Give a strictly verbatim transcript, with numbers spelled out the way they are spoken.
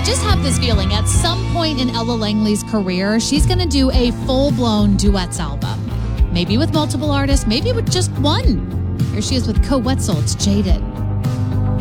I just have this feeling at some point in Ella Langley's career, she's going to do a full-blown duets album. Maybe with multiple artists, maybe with just one. Here she is with Co Wetzel. It's Jaded.